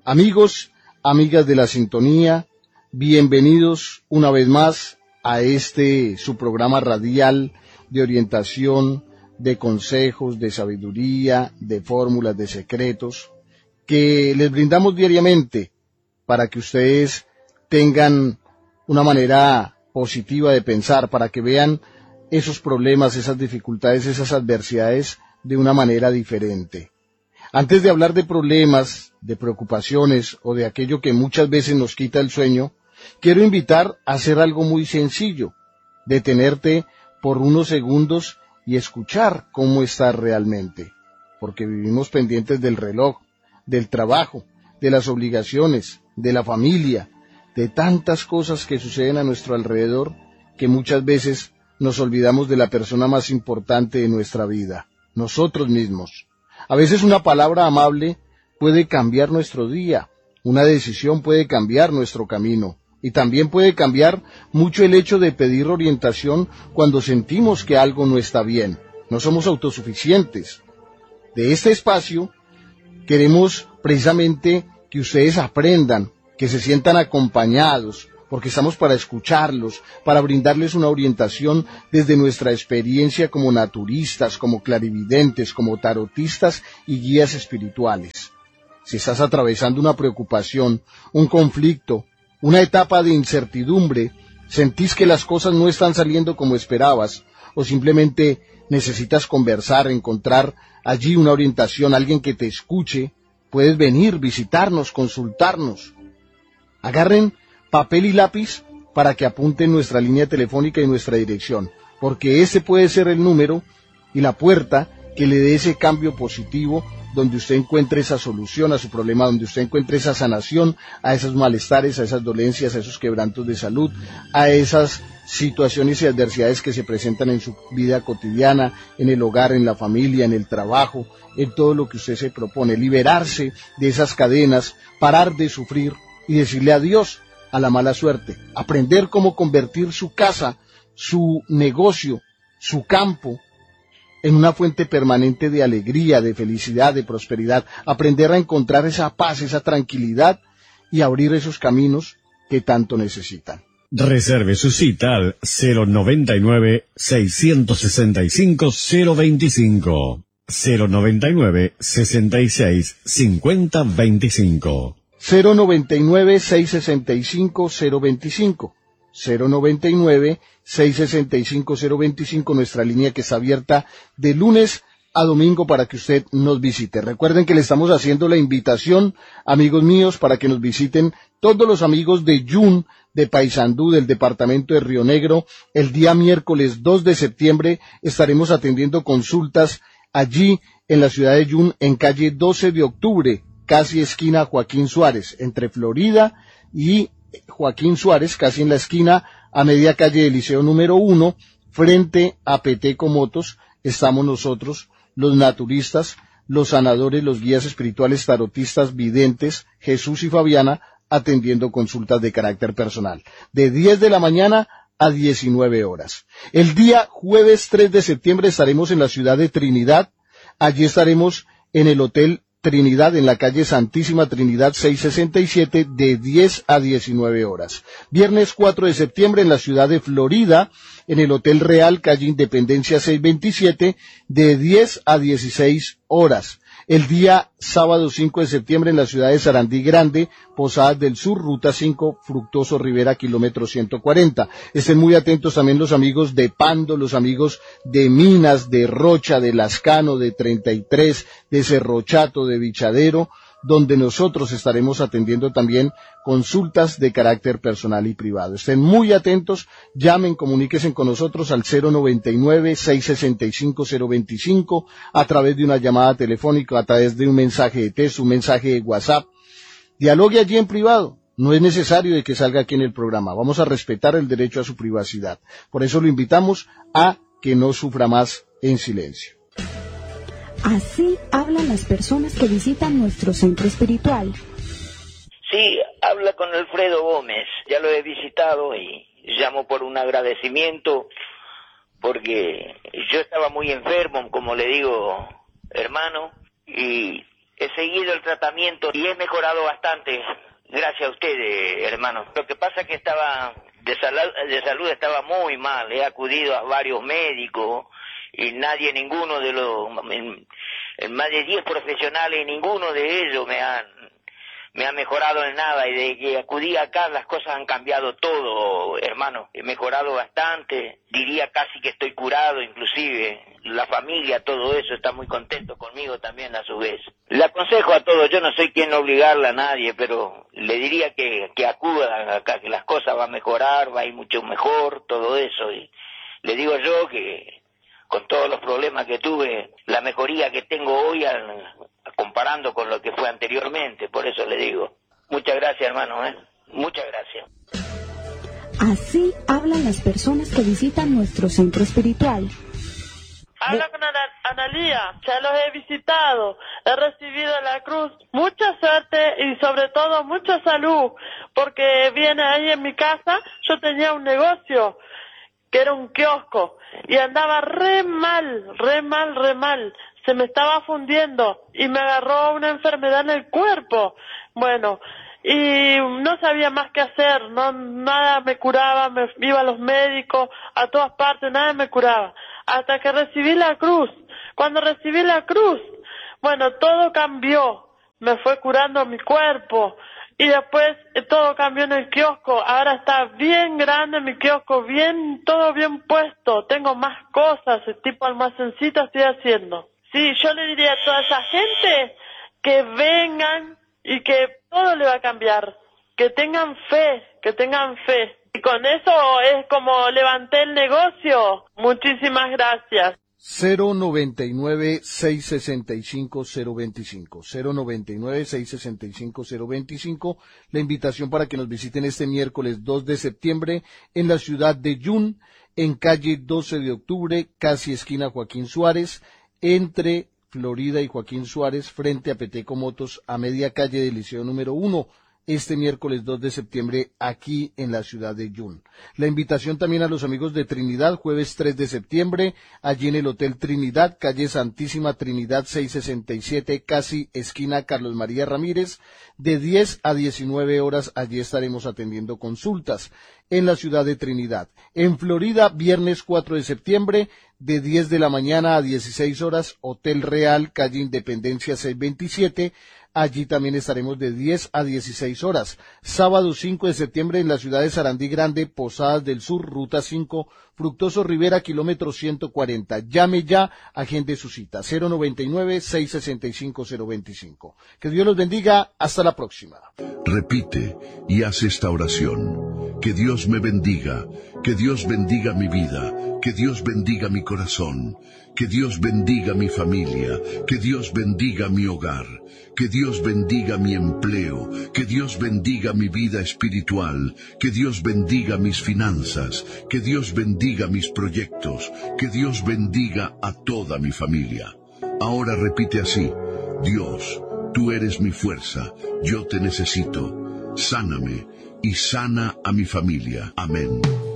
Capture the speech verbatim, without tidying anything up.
Amigos, amigas de la sintonía, bienvenidos una vez más a este su programa radial de orientación, de consejos, de sabiduría, de fórmulas, de secretos, que les brindamos diariamente para que ustedes tengan una manera positiva de pensar, para que vean esos problemas, esas dificultades, esas adversidades de una manera diferente. Antes de hablar de problemas, de preocupaciones o de aquello que muchas veces nos quita el sueño, quiero invitar a hacer algo muy sencillo, detenerte por unos segundos y escuchar cómo estás realmente, porque vivimos pendientes del reloj, del trabajo, de las obligaciones, de la familia, de tantas cosas que suceden a nuestro alrededor que muchas veces nos olvidamos de la persona más importante de nuestra vida, nosotros mismos. A veces una palabra amable puede cambiar nuestro día, una decisión puede cambiar nuestro camino, y también puede cambiar mucho el hecho de pedir orientación cuando sentimos que algo no está bien. No somos autosuficientes. De este espacio queremos precisamente que ustedes aprendan, que se sientan acompañados, porque estamos para escucharlos, para brindarles una orientación desde nuestra experiencia como naturistas, como clarividentes, como tarotistas y guías espirituales. Si estás atravesando una preocupación, un conflicto, una etapa de incertidumbre, sentís que las cosas no están saliendo como esperabas, o simplemente necesitas conversar, encontrar allí una orientación, alguien que te escuche, puedes venir, visitarnos, consultarnos. Agarren papel y lápiz para que apunten nuestra línea telefónica y nuestra dirección, porque ese puede ser el número y la puerta que le dé ese cambio positivo, donde usted encuentre esa solución a su problema, donde usted encuentre esa sanación a esos malestares, a esas dolencias, a esos quebrantos de salud, a esas situaciones y adversidades que se presentan en su vida cotidiana, en el hogar, en la familia, en el trabajo, en todo lo que usted se propone, liberarse de esas cadenas, parar de sufrir y decirle adiós a la mala suerte, aprender cómo convertir su casa, su negocio, su campo, en una fuente permanente de alegría, de felicidad, de prosperidad, aprender a encontrar esa paz, esa tranquilidad y abrir esos caminos que tanto necesitan. Reserve su cita al cero noventa y nueve, seiscientos sesenta y cinco, cero veinticinco, cero noventa y nueve, sesenta y seis, cincuenta veinticinco. cero noventa y nueve, seiscientos sesenta y cinco, cero veinticinco, cero noventa y nueve, seiscientos sesenta y cinco, cero veinticinco, nuestra línea que está abierta de lunes a domingo para que usted nos visite. Recuerden que le estamos haciendo la invitación, amigos míos, para que nos visiten todos los amigos de Yun, de Paysandú, del departamento de Río Negro. El día miércoles dos de septiembre estaremos atendiendo consultas allí en la ciudad de Yun, en calle doce de octubre, casi esquina Joaquín Suárez, entre Florida y Joaquín Suárez, casi en la esquina, a media calle del Liceo número uno, frente a Peteco Motos, estamos nosotros, los naturistas, los sanadores, los guías espirituales, tarotistas, videntes, Jesús y Fabiana, atendiendo consultas de carácter personal, de diez de la mañana a diecinueve horas. El día jueves tres de septiembre estaremos en la ciudad de Trinidad, allí estaremos en el Hotel Trinidad, en la calle Santísima Trinidad seiscientos sesenta y siete, de diez a diecinueve horas. Viernes cuatro de septiembre en la ciudad de Florida, en el Hotel Real, calle Independencia seiscientos veintisiete, de diez a dieciséis horas. El día sábado cinco de septiembre en la ciudad de Sarandí Grande, Posadas del Sur, Ruta cinco, Fructuoso Rivera, kilómetro ciento cuarenta. Estén muy atentos también los amigos de Pando, los amigos de Minas, de Rocha, de Lascano, de treinta y tres, de Cerrochato, de Bichadero, donde nosotros estaremos atendiendo también consultas de carácter personal y privado. Estén muy atentos, llamen, comuníquense con nosotros al cero noventa y nueve, seiscientos sesenta y cinco, cero veinticinco, a través de una llamada telefónica, a través de un mensaje de texto, un mensaje de WhatsApp. Dialogue allí en privado. No es necesario de que salga aquí en el programa. Vamos a respetar el derecho a su privacidad. Por eso lo invitamos a que no sufra más en silencio. Así hablan las personas que visitan nuestro centro espiritual. Sí, habla con Alfredo Gómez. Ya lo he visitado y llamo por un agradecimiento porque yo estaba muy enfermo, como le digo, hermano, y he seguido el tratamiento y he mejorado bastante. Gracias a ustedes, hermano. Lo que pasa es que estaba de salud, de salud estaba muy mal. He acudido a varios médicos y nadie, ninguno de los, en, en más de diez profesionales, ninguno de ellos me han me ha mejorado en nada, y de que acudí acá las cosas han cambiado todo, hermano. He mejorado bastante, diría casi que estoy curado, inclusive la familia, todo eso está muy contento conmigo también a su vez. Le aconsejo a todos, yo no soy quien obligarle a nadie, pero le diría que, que acuda acá, que las cosas van a mejorar, va a ir mucho mejor, todo eso, y le digo yo que con todos los problemas que tuve, la mejoría que tengo hoy al, comparando con lo que fue anteriormente, por eso le digo. Muchas gracias, hermano, ¿eh? Muchas gracias. Así hablan las personas que visitan nuestro centro espiritual. Habla con Ana, Analía, ya los he visitado, he recibido la cruz, mucha suerte y sobre todo mucha salud, porque viene ahí en mi casa, yo tenía un negocio que era un kiosco y andaba re mal, re mal, re mal, se me estaba fundiendo y me agarró una enfermedad en el cuerpo, bueno, y no sabía más qué hacer, no, nada me curaba, me iba a los médicos, a todas partes, nada me curaba, hasta que recibí la cruz. Cuando recibí la cruz, bueno, todo cambió, me fue curando mi cuerpo, y después eh, todo cambió en el kiosco, ahora está bien grande mi kiosco, bien, todo bien puesto, tengo más cosas, el tipo almacencito estoy haciendo. Sí, yo le diría a toda esa gente que vengan y que todo le va a cambiar, que tengan fe, que tengan fe. Y con eso es como levanté el negocio. Muchísimas gracias. cero noventa y nueve, seis sesenta y cinco, cero veinticinco. cero noventa y nueve, seis sesenta y cinco, cero veinticinco. La invitación para que nos visiten este miércoles dos de septiembre en la ciudad de Yun, en calle doce de octubre, casi esquina Joaquín Suárez, entre Florida y Joaquín Suárez, frente a Peteco Motos, a media calle del Liceo número uno, este miércoles dos de septiembre, aquí en la ciudad de Yun. La invitación también a los amigos de Trinidad, jueves tres de septiembre, allí en el Hotel Trinidad, calle Santísima Trinidad seiscientos sesenta y siete, casi esquina Carlos María Ramírez, de diez a diecinueve horas, allí estaremos atendiendo consultas en la ciudad de Trinidad. En Florida, viernes cuatro de septiembre, de diez de la mañana a dieciséis horas, Hotel Real, calle Independencia seiscientos veintisiete, allí también estaremos de diez a dieciséis horas. Sábado cinco de septiembre en la ciudad de Sarandí Grande, Posadas del Sur, Ruta cinco, Fructuoso Rivera, kilómetro ciento cuarenta. Llame ya, agende su cita, cero noventa y nueve, seis sesenta y cinco, cero veinticinco. Que Dios los bendiga, hasta la próxima. Repite y haz esta oración. Que Dios me bendiga, que Dios bendiga mi vida, que Dios bendiga mi corazón, que Dios bendiga mi familia, que Dios bendiga mi hogar, que Dios bendiga mi empleo, que Dios bendiga mi vida espiritual, que Dios bendiga mis finanzas, que Dios bendiga mis proyectos, que Dios bendiga a toda mi familia. Ahora repite así: Dios, tú eres mi fuerza, yo te necesito, sáname y sana a mi familia. Amén.